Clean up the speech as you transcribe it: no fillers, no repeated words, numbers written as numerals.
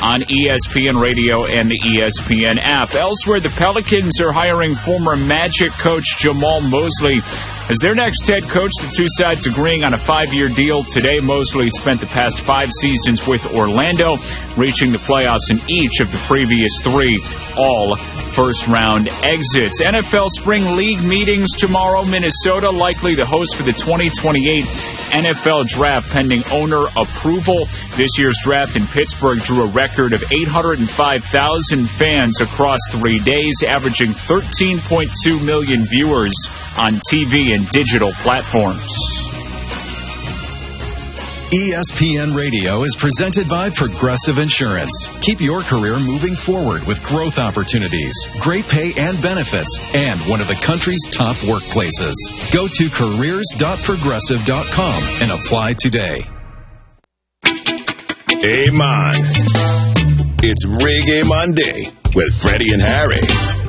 on ESPN Radio and the ESPN app. Elsewhere, the Pelicans are hiring former Magic coach Jamal Mosley as their next head coach. The two sides agreeing on a 5-year deal today. Mosley spent the past 5 seasons with Orlando, reaching the playoffs in each of the previous 3, all first-round exits. NFL Spring League meetings tomorrow. Minnesota likely the host for the 2028 NFL Draft pending owner approval. This year's draft in Pittsburgh drew a record of 805,000 fans across 3 days, averaging 13.2 million viewers on TV and digital platforms. ESPN Radio is presented by Progressive Insurance. Keep your career moving forward with growth opportunities, great pay and benefits, and one of the country's top workplaces. Go to careers.progressive.com and apply today. Hey, man. It's Reggae Monday with Freddie and Harry.